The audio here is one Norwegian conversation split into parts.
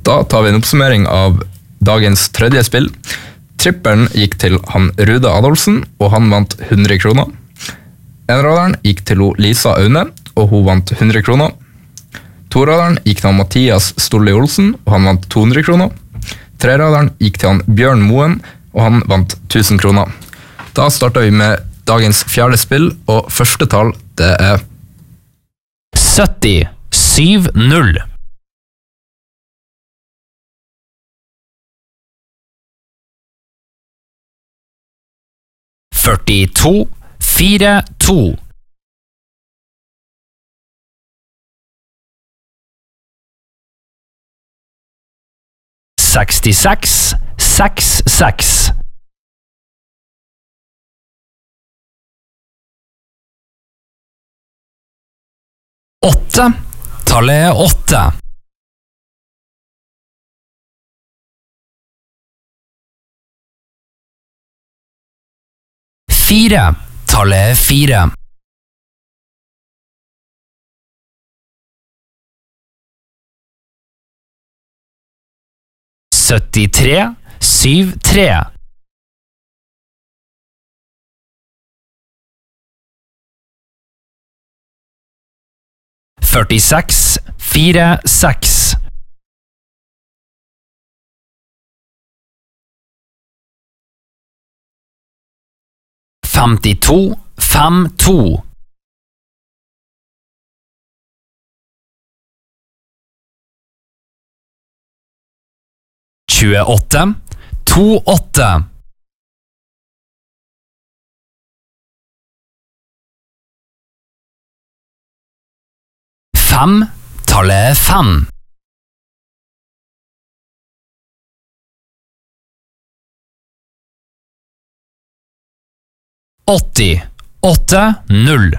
Da tar vi en oppsummering av dagens tredje spill. Tripperen gikk til han Rude Adolfsen, og han vant 100 kroner. Enraderen gikk til Lisa Aune, og hun vant 100 kroner. Toraderen gikk til han Mathias Stolli Olsen, og han vant 200 kroner. Treraderen gikk til han Bjørn Moen, og han vant 1000 kroner. Da starter vi med dagens fjerde spill, og første tall det er 70 7-0. 42 4-2. 66 6-6. 8. Tallet er 8. 4. Tallet er 4. 73 7-3. 46 4-6. 52 5-2. 28 2-8. 5. Tallet er 5. 80 8-0.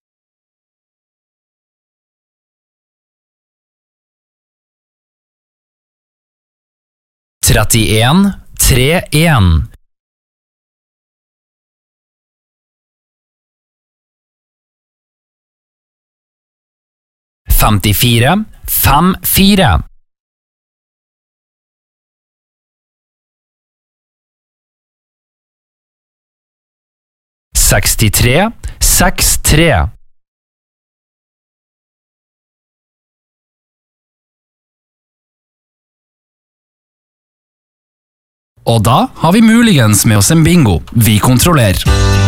31 3-1. 54 5-4. 63 6-3. 'Og da har vi muligens med oss en bingo. Vi kontrollerer.